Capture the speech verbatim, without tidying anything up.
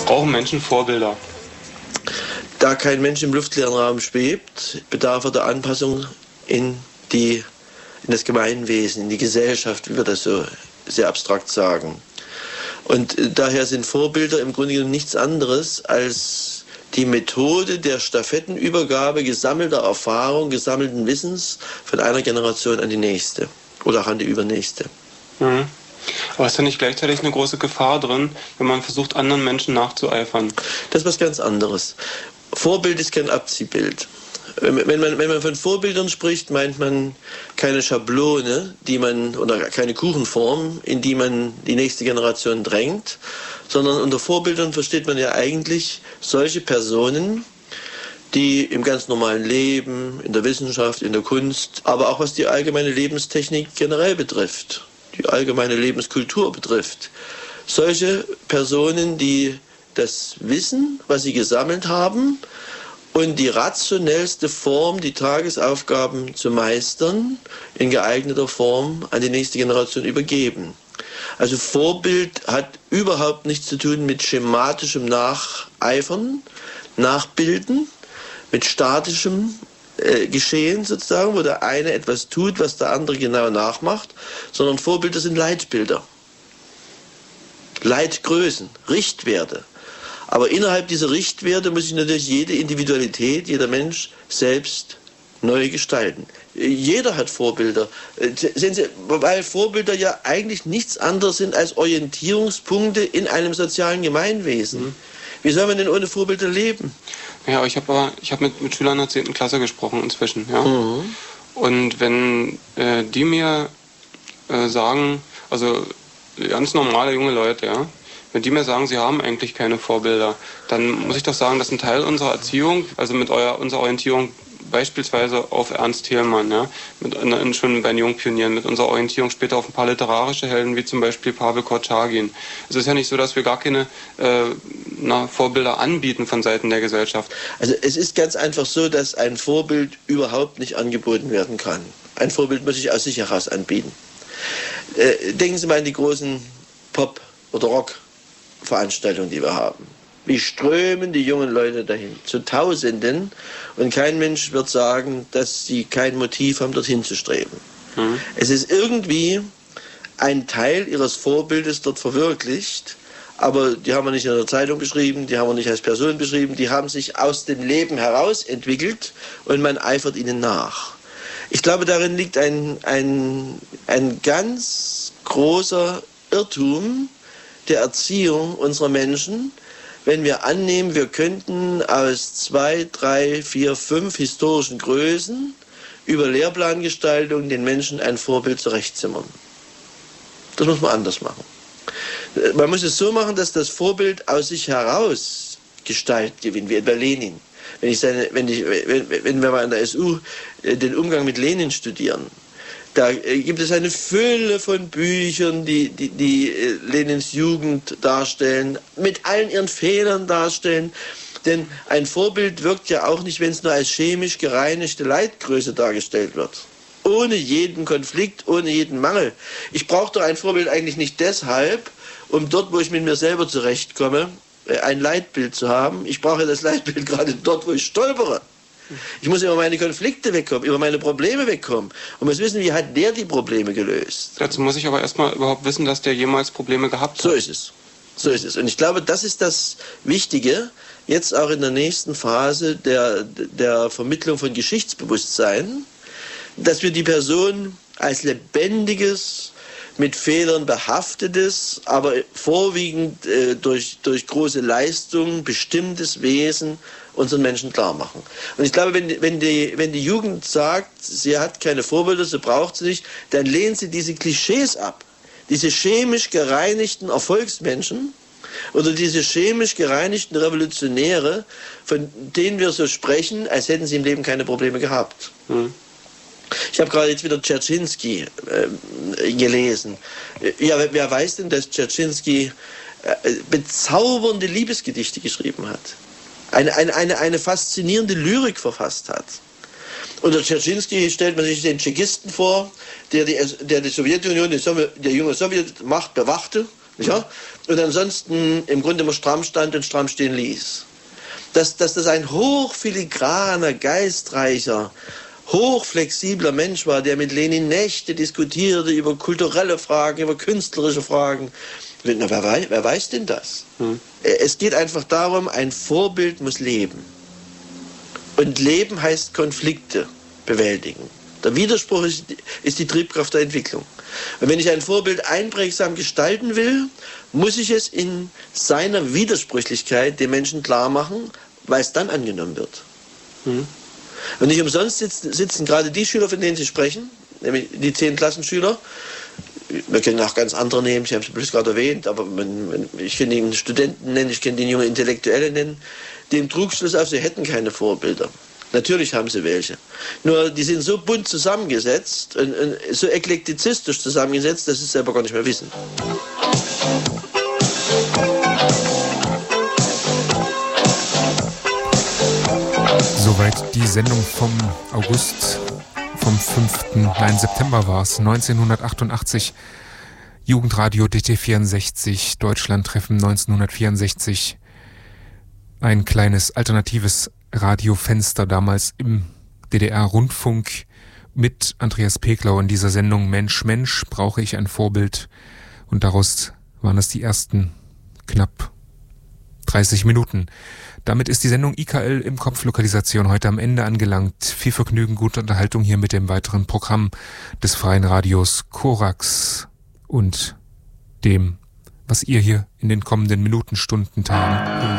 Brauchen Menschen Vorbilder? Da kein Mensch im luftleeren Raum schwebt, bedarf er der Anpassung in, die, in das Gemeinwesen, in die Gesellschaft, wie wir das so sehr abstrakt sagen. Und daher sind Vorbilder im Grunde genommen nichts anderes als die Methode der Stafettenübergabe gesammelter Erfahrung, gesammelten Wissens von einer Generation an die nächste oder auch an die übernächste. Mhm. Aber ist da nicht gleichzeitig eine große Gefahr drin, wenn man versucht, anderen Menschen nachzueifern? Das ist was ganz anderes. Vorbild ist kein Abziehbild. Wenn man, wenn man von Vorbildern spricht, meint man keine Schablone, die man, oder keine Kuchenform, in die man die nächste Generation drängt, sondern unter Vorbildern versteht man ja eigentlich solche Personen, die im ganz normalen Leben, in der Wissenschaft, in der Kunst, aber auch was die allgemeine Lebenstechnik generell betrifft, die allgemeine Lebenskultur betrifft, solche Personen, die das Wissen, was sie gesammelt haben, und die rationellste Form, die Tagesaufgaben zu meistern, in geeigneter Form an die nächste Generation übergeben. Also Vorbild hat überhaupt nichts zu tun mit schematischem Nacheifern, Nachbilden, mit statischem äh, Geschehen sozusagen, wo der eine etwas tut, was der andere genau nachmacht, sondern Vorbilder sind Leitbilder, Leitgrößen, Richtwerte. Aber innerhalb dieser Richtwerte muss sich natürlich jede Individualität, jeder Mensch selbst neu gestalten. Jeder hat Vorbilder. Sehen Sie, weil Vorbilder ja eigentlich nichts anderes sind als Orientierungspunkte in einem sozialen Gemeinwesen. Mhm. Wie soll man denn ohne Vorbilder leben? Ja, ich habe aber ich habe mit, mit Schülern der zehnten Klasse gesprochen inzwischen. Ja? Mhm. Und wenn äh, die mir äh, sagen, also ganz normale junge Leute, ja, wenn die mir sagen, sie haben eigentlich keine Vorbilder, dann muss ich doch sagen, dass ein Teil unserer Erziehung, also mit eurer, unserer Orientierung beispielsweise auf Ernst Thälmann, ja, mit, in, schon bei den Jungpionieren, mit unserer Orientierung später auf ein paar literarische Helden, wie zum Beispiel Pavel Kortschagin. Es ist ja nicht so, dass wir gar keine äh, na, Vorbilder anbieten von Seiten der Gesellschaft. Also es ist ganz einfach so, dass ein Vorbild überhaupt nicht angeboten werden kann. Ein Vorbild muss sich aus sich heraus anbieten. Äh, denken Sie mal an die großen Pop- oder Rock-Veranstaltungen, die wir haben. Wie strömen die jungen Leute dahin? Zu Tausenden. Und kein Mensch wird sagen, dass sie kein Motiv haben, dorthin zu streben. Mhm. Es ist irgendwie ein Teil ihres Vorbildes dort verwirklicht. Aber die haben wir nicht in der Zeitung beschrieben, die haben wir nicht als Person beschrieben. Die haben sich aus dem Leben heraus entwickelt und man eifert ihnen nach. Ich glaube, darin liegt ein, ein, ein ganz großer Irrtum der Erziehung unserer Menschen, wenn wir annehmen, wir könnten aus zwei, drei, vier, fünf historischen Größen über Lehrplangestaltung den Menschen ein Vorbild zurechtzimmern. Das muss man anders machen. Man muss es so machen, dass das Vorbild aus sich heraus Gestalt gewinnt, wie etwa Lenin. Wenn, ich seine, wenn, ich, wenn, wenn wir mal an der S U den Umgang mit Lenin studieren, da gibt es eine Fülle von Büchern, die, die, die Lenins Jugend darstellen, mit allen ihren Fehlern darstellen. Denn ein Vorbild wirkt ja auch nicht, wenn es nur als chemisch gereinigte Leitgröße dargestellt wird. Ohne jeden Konflikt, ohne jeden Mangel. Ich brauche doch ein Vorbild eigentlich nicht deshalb, um dort, wo ich mit mir selber zurechtkomme, ein Leitbild zu haben. Ich brauche das Leitbild gerade dort, wo ich stolpere. Ich muss über meine Konflikte wegkommen, über meine Probleme wegkommen. Und muss wissen, wie hat der die Probleme gelöst. Dazu muss ich aber erstmal überhaupt wissen, dass der jemals Probleme gehabt hat. So ist es. So ist es. Und ich glaube, das ist das Wichtige, jetzt auch in der nächsten Phase der, der Vermittlung von Geschichtsbewusstsein, dass wir die Person als lebendiges, mit Fehlern behaftetes, aber vorwiegend äh, durch, durch große Leistung bestimmtes Wesen unseren Menschen klar machen. Und ich glaube, wenn, wenn, die, wenn die Jugend sagt, sie hat keine Vorbilder, sie braucht sie nicht, dann lehnt sie diese Klischees ab. Diese chemisch gereinigten Erfolgsmenschen oder diese chemisch gereinigten Revolutionäre, von denen wir so sprechen, als hätten sie im Leben keine Probleme gehabt. Hm. Ich habe gerade jetzt wieder Dzerzhinsky äh, gelesen. Ja, wer weiß denn, dass Dzerzhinsky äh, bezaubernde Liebesgedichte geschrieben hat? Eine, eine, eine, eine faszinierende Lyrik verfasst hat. Unter Dzerzhinsky stellt man sich den Tschechisten vor, der die, der die Sowjetunion, die, Sowjet, die junge Sowjetmacht bewachte, Ja? Und ansonsten im Grunde immer stramm stand und stramm stehen ließ. Dass, dass das ein hochfiligraner, geistreicher, hochflexibler Mensch war, der mit Lenin Nächte diskutierte über kulturelle Fragen, über künstlerische Fragen. Na, wer, weiß, wer weiß denn das? Hm. Es geht einfach darum, ein Vorbild muss leben. Und Leben heißt Konflikte bewältigen. Der Widerspruch ist, ist die Triebkraft der Entwicklung. Und wenn ich ein Vorbild einprägsam gestalten will, muss ich es in seiner Widersprüchlichkeit den Menschen klar machen, weil es dann angenommen wird. Hm. Und nicht umsonst sitzen, sitzen gerade die Schüler, von denen Sie sprechen, nämlich die zehn Klassenschüler. Wir können auch ganz andere nehmen, ich habe es bloß gerade erwähnt, aber man, ich kann den Studenten nennen, ich kann den jungen Intellektuellen nennen, die im Trugschluss auf, sie hätten keine Vorbilder. Natürlich haben sie welche. Nur die sind so bunt zusammengesetzt und, und so eklektizistisch zusammengesetzt, dass sie es selber gar nicht mehr wissen. Soweit die Sendung vom August, vom fünften Nein, September war es, neunzehnhundertachtundachtzig. Jugendradio D T vierundsechzig, Deutschlandtreffen neunzehnhundertvierundsechzig. Ein kleines alternatives Radiofenster damals im D D R-Rundfunk mit Andreas Peklau in dieser Sendung Mensch, Mensch, brauche ich ein Vorbild? Und daraus waren es die ersten knapp dreißig Minuten. Damit ist die Sendung I K L im Kopf-Lokalisation heute am Ende angelangt. Viel Vergnügen, gute Unterhaltung hier mit dem weiteren Programm des Freien Radios Korax und dem, was ihr hier in den kommenden Minuten, Stunden, Tagen